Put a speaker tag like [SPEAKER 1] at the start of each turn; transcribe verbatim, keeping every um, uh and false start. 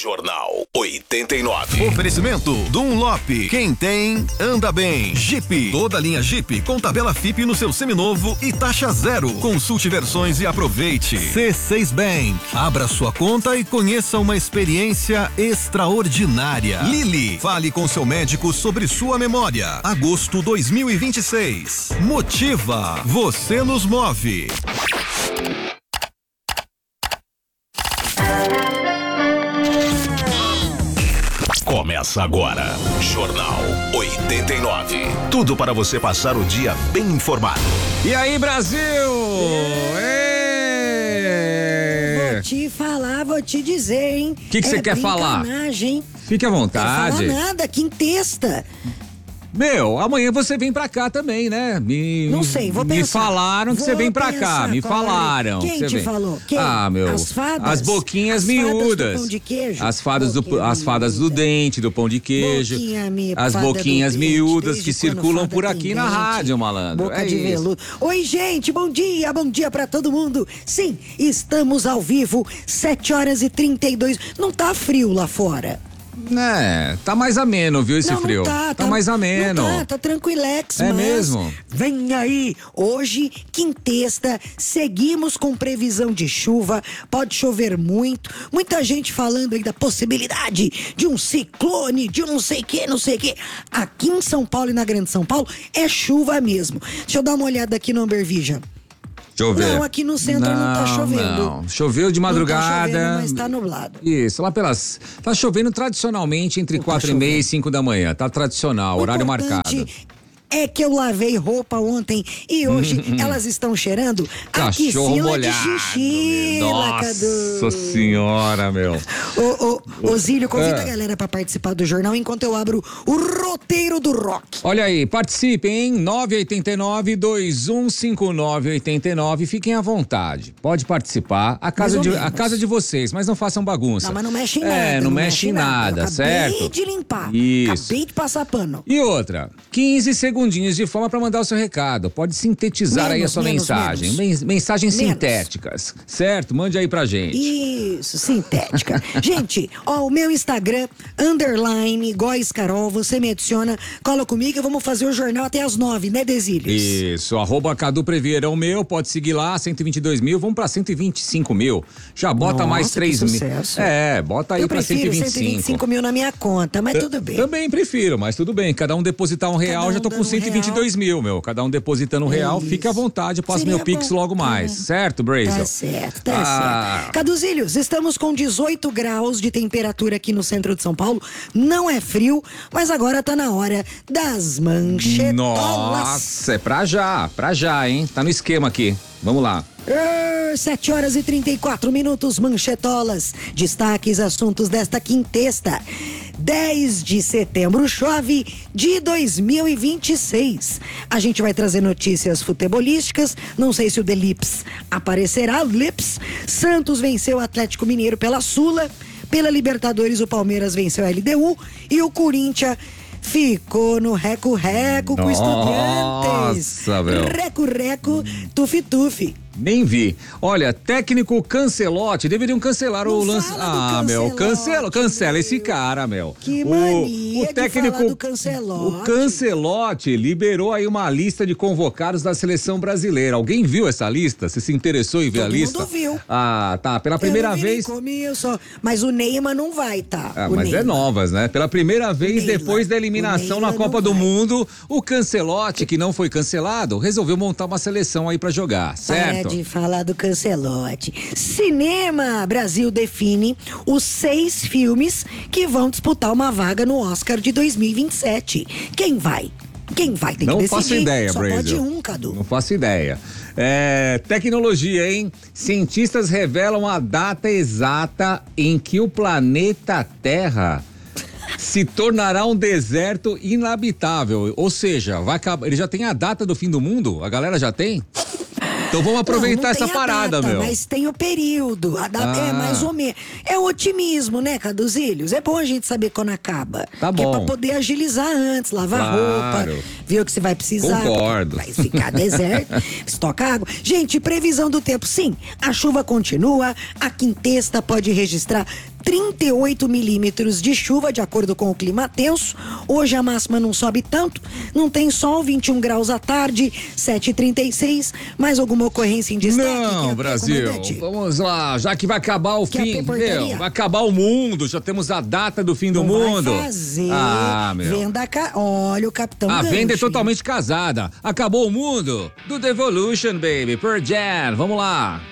[SPEAKER 1] Jornal oitenta e nove.
[SPEAKER 2] Oferecimento Dunlop. Quem tem, anda bem. Jeep. Toda linha Jeep com tabela F I P no seu seminovo e taxa zero. Consulte versões e aproveite. C seis Bank. Abra sua conta e conheça uma experiência extraordinária. Lili. Fale com seu médico sobre sua memória. Agosto dois mil e vinte e seis. Motiva. Você nos move.
[SPEAKER 1] Começa agora, Jornal oitenta e nove. Tudo para você passar o dia bem informado.
[SPEAKER 3] E aí, Brasil? É...
[SPEAKER 4] Vou te falar, vou te dizer, hein?
[SPEAKER 3] O que que você
[SPEAKER 4] é
[SPEAKER 3] quer falar?
[SPEAKER 4] Hein?
[SPEAKER 3] Fique à vontade.
[SPEAKER 4] Não quero falar nada, quintesta.
[SPEAKER 3] Meu, amanhã você vem pra cá também, né? Me,
[SPEAKER 4] Não sei, vou pensar.
[SPEAKER 3] Me falaram que
[SPEAKER 4] vou
[SPEAKER 3] você vem pra
[SPEAKER 4] pensar,
[SPEAKER 3] cá, me
[SPEAKER 4] Paulo.
[SPEAKER 3] falaram.
[SPEAKER 4] Quem
[SPEAKER 3] que você
[SPEAKER 4] te
[SPEAKER 3] vem.
[SPEAKER 4] falou? Quem?
[SPEAKER 3] Ah, meu.
[SPEAKER 4] As fadas?
[SPEAKER 3] As boquinhas
[SPEAKER 4] as
[SPEAKER 3] miúdas.
[SPEAKER 4] Fadas do pão de queijo?
[SPEAKER 3] As fadas, do, as fadas do dente, do pão de queijo.
[SPEAKER 4] Boquinha, mi,
[SPEAKER 3] as
[SPEAKER 4] fada
[SPEAKER 3] boquinhas
[SPEAKER 4] do dente,
[SPEAKER 3] miúdas
[SPEAKER 4] desde
[SPEAKER 3] que circulam por aqui na
[SPEAKER 4] dente,
[SPEAKER 3] rádio, malandro.
[SPEAKER 4] Boca
[SPEAKER 3] é
[SPEAKER 4] de
[SPEAKER 3] isso.
[SPEAKER 4] veludo. Oi, gente, bom dia, bom dia pra todo mundo. Sim, estamos ao vivo, sete horas e trinta e dois. Não tá frio lá fora?
[SPEAKER 3] É, tá mais ameno, viu, esse
[SPEAKER 4] não,
[SPEAKER 3] frio?
[SPEAKER 4] Não tá,
[SPEAKER 3] tá, tá mais ameno.
[SPEAKER 4] Não tá, tá tranquilex,
[SPEAKER 3] É
[SPEAKER 4] mas
[SPEAKER 3] mesmo?
[SPEAKER 4] Vem aí, hoje, quintesta, seguimos com previsão de chuva, pode chover muito, muita gente falando aí da possibilidade de um ciclone, de um não sei o que, não sei o que. Aqui em São Paulo e na Grande São Paulo é chuva mesmo. Deixa eu dar uma olhada aqui no Amber Vision.
[SPEAKER 3] Deixa eu ver.
[SPEAKER 4] Não, aqui no centro não, não tá chovendo.
[SPEAKER 3] Não, choveu de madrugada.
[SPEAKER 4] Não tá chovendo, mas tá nublado.
[SPEAKER 3] Isso, lá pelas... Tá chovendo tradicionalmente entre
[SPEAKER 4] Não
[SPEAKER 3] quatro
[SPEAKER 4] tá
[SPEAKER 3] e meia e
[SPEAKER 4] chovendo.
[SPEAKER 3] cinco da manhã. Tá tradicional,
[SPEAKER 4] O
[SPEAKER 3] horário
[SPEAKER 4] importante
[SPEAKER 3] marcado.
[SPEAKER 4] É que eu lavei roupa ontem e hoje elas estão cheirando a
[SPEAKER 3] Cachorro
[SPEAKER 4] piscina
[SPEAKER 3] molhado.
[SPEAKER 4] de xixi,
[SPEAKER 3] Nossa
[SPEAKER 4] Cadu.
[SPEAKER 3] senhora, meu.
[SPEAKER 4] Ô, ô, ô, Zílio, convida
[SPEAKER 3] É.
[SPEAKER 4] a galera pra participar do jornal enquanto eu abro o roteiro do rock.
[SPEAKER 3] Olha aí, participem, hein? nove oito nove, dois um cinco nove oito nove. Fiquem à vontade. Pode participar. A casa,
[SPEAKER 4] Mais
[SPEAKER 3] de,
[SPEAKER 4] ou
[SPEAKER 3] a
[SPEAKER 4] menos.
[SPEAKER 3] casa de vocês, mas não façam bagunça.
[SPEAKER 4] Não, mas não mexe em nada.
[SPEAKER 3] É, não, mexe em nada,
[SPEAKER 4] Eu
[SPEAKER 3] certo?
[SPEAKER 4] Acabei de limpar.
[SPEAKER 3] Isso.
[SPEAKER 4] Acabei de passar pano.
[SPEAKER 3] E outra, quinze segundinhos de forma para mandar o seu recado. Pode sintetizar
[SPEAKER 4] Menos,
[SPEAKER 3] aí a sua
[SPEAKER 4] menos,
[SPEAKER 3] mensagem.
[SPEAKER 4] menos.
[SPEAKER 3] Men- Mensagens
[SPEAKER 4] Menos.
[SPEAKER 3] sintéticas, certo? Mande aí pra gente.
[SPEAKER 4] Isso, sintética. Gente, ó, o meu Instagram, underline, Góis Carol, você me adiciona, cola comigo e vamos fazer o jornal até as nove, né, Desílios?
[SPEAKER 3] Isso, arroba Cadu Previer é o meu, pode seguir lá, cento e vinte e dois mil, vamos pra cento e vinte e cinco mil. Já bota
[SPEAKER 4] Nossa,
[SPEAKER 3] mais
[SPEAKER 4] que
[SPEAKER 3] três mil.
[SPEAKER 4] sucesso.
[SPEAKER 3] É, bota aí
[SPEAKER 4] Eu
[SPEAKER 3] pra cento e
[SPEAKER 4] prefiro
[SPEAKER 3] vinte e cinco.
[SPEAKER 4] cento e vinte e cinco mil na minha conta, mas tudo bem.
[SPEAKER 3] Também prefiro, mas tudo bem. Cada um depositar um real,
[SPEAKER 4] um
[SPEAKER 3] já tô com
[SPEAKER 4] dando um
[SPEAKER 3] cento e vinte e dois mil, meu. Cada um depositando um real,
[SPEAKER 4] Isso.
[SPEAKER 3] fique à vontade, eu passo
[SPEAKER 4] Seria
[SPEAKER 3] meu Pix
[SPEAKER 4] bom.
[SPEAKER 3] logo mais,
[SPEAKER 4] É.
[SPEAKER 3] certo, Brazel?
[SPEAKER 4] Tá certo, tá
[SPEAKER 3] Ah.
[SPEAKER 4] certo. Caduzílios, estamos com dezoito graus de temperatura aqui no centro de São Paulo. Não é frio, mas agora tá na hora das manchetolas.
[SPEAKER 3] Nossa, é pra já, pra já, hein? Tá no esquema aqui. Vamos lá.
[SPEAKER 4] É, sete horas e trinta e quatro minutos, manchetolas. Destaques, assuntos desta quintesta. dez de setembro, chove de dois mil e vinte e seis. A gente vai trazer notícias futebolísticas. Não sei se o Delips aparecerá. Lips. Santos venceu o Atlético Mineiro pela Sula. Pela Libertadores, o Palmeiras venceu a L D U. E o Corinthians ficou no reco-reco com Estudiantes.
[SPEAKER 3] Nossa, meu.
[SPEAKER 4] Reco-reco, tufi-tufi.
[SPEAKER 3] Nem vi. Olha, técnico Cancelotti, deveriam cancelar
[SPEAKER 4] Não
[SPEAKER 3] o lance.
[SPEAKER 4] fala do
[SPEAKER 3] Ah, meu,
[SPEAKER 4] Cancelotti,
[SPEAKER 3] cancela, cancela
[SPEAKER 4] meu.
[SPEAKER 3] esse cara, meu.
[SPEAKER 4] Que
[SPEAKER 3] o,
[SPEAKER 4] mania
[SPEAKER 3] o
[SPEAKER 4] de
[SPEAKER 3] técnico,
[SPEAKER 4] falar do Cancelotti.
[SPEAKER 3] O Cancelotti liberou aí uma lista de convocados da seleção brasileira. Alguém viu essa lista? Você se interessou em ver
[SPEAKER 4] Todo
[SPEAKER 3] a lista?
[SPEAKER 4] mundo viu.
[SPEAKER 3] Ah, tá. Pela primeira
[SPEAKER 4] Eu não vi nem
[SPEAKER 3] vez.
[SPEAKER 4] comigo, só. Mas o Neymar não vai, tá?
[SPEAKER 3] Ah,
[SPEAKER 4] O
[SPEAKER 3] mas é
[SPEAKER 4] Neymar.
[SPEAKER 3] novas, né? Pela primeira vez
[SPEAKER 4] Neila.
[SPEAKER 3] depois da
[SPEAKER 4] O
[SPEAKER 3] eliminação na
[SPEAKER 4] Neila
[SPEAKER 3] Copa
[SPEAKER 4] não
[SPEAKER 3] do
[SPEAKER 4] vai.
[SPEAKER 3] Mundo, o Cancelotti, que não foi cancelado, resolveu montar uma seleção aí pra jogar, certo?
[SPEAKER 4] Para de falar do Cancelotti. Cinema Brasil define os seis filmes que vão disputar uma vaga no Oscar de dois mil e vinte e sete. Quem vai? Quem vai? Tem
[SPEAKER 3] Não
[SPEAKER 4] que decidir.
[SPEAKER 3] faço ideia,
[SPEAKER 4] Só
[SPEAKER 3] Brasil.
[SPEAKER 4] pode um, Cadu.
[SPEAKER 3] Não faço ideia. É, tecnologia, hein? Cientistas revelam a data exata em que o planeta Terra se tornará um deserto inabitável. Ou seja, vai acabar. Ele já tem a data do fim do mundo? A galera já tem? Então vamos aproveitar
[SPEAKER 4] Não, não
[SPEAKER 3] essa
[SPEAKER 4] tem a
[SPEAKER 3] parada,
[SPEAKER 4] data,
[SPEAKER 3] meu.
[SPEAKER 4] Mas tem o período. A data
[SPEAKER 3] Ah.
[SPEAKER 4] é mais ou menos. É o otimismo, né, Caduzílios? É bom a gente saber quando acaba.
[SPEAKER 3] Tá
[SPEAKER 4] Que
[SPEAKER 3] bom.
[SPEAKER 4] é pra poder agilizar antes, lavar
[SPEAKER 3] Claro.
[SPEAKER 4] roupa, ver o que você vai precisar.
[SPEAKER 3] Concordo.
[SPEAKER 4] Vai ficar deserto, estoca água. Gente, previsão do tempo. Sim, a chuva continua. A quintesta pode registrar trinta e oito milímetros de chuva, de acordo com o clima tenso. Hoje a máxima não sobe tanto, não tem sol, vinte e um graus à tarde, sete e trinta e seis. Mais alguma ocorrência em destaque?
[SPEAKER 3] Não, Brasil, vamos lá, já que vai acabar o
[SPEAKER 4] Quer
[SPEAKER 3] fim,
[SPEAKER 4] ter
[SPEAKER 3] meu, vai acabar o mundo, já temos a data do fim do
[SPEAKER 4] não
[SPEAKER 3] mundo.
[SPEAKER 4] Vai fazer
[SPEAKER 3] ah, meu.
[SPEAKER 4] venda, ca... olha o Capitão
[SPEAKER 3] A
[SPEAKER 4] Gancho.
[SPEAKER 3] venda é totalmente casada. Acabou o mundo do Devolution, baby, Pearl Jam, vamos lá.